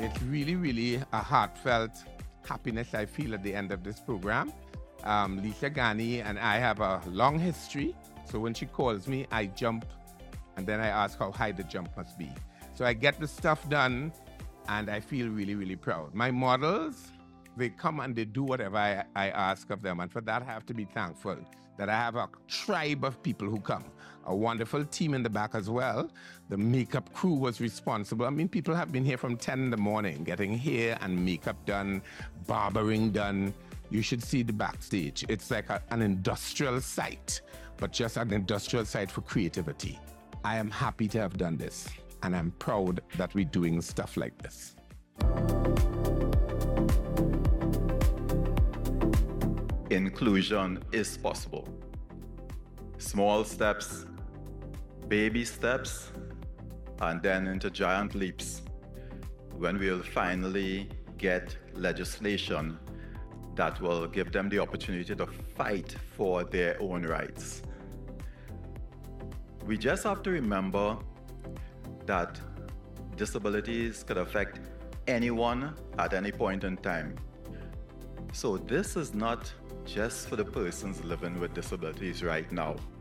It's really, really a heartfelt happiness I feel at the end of this program. Lisa Ghani and I have a long history. So when she calls me, I jump and then I ask how high the jump must be. So I get the stuff done and I feel really, really proud. My models, they come and they do whatever I ask of them. And for that, I have to be thankful that I have a tribe of people who come. A wonderful team in the back as well. The makeup crew was responsible. I mean, people have been here from 10 in the morning, getting hair and makeup done, barbering done. You should see the backstage. It's like an industrial site, but just an industrial site for creativity. I am happy to have done this, and I'm proud that we're doing stuff like this. Inclusion is possible. Small steps, baby steps, and then into giant leaps when we'll finally get legislation that will give them the opportunity to fight for their own rights. We just have to remember that disabilities could affect anyone at any point in time. So this is not just for the persons living with disabilities right now.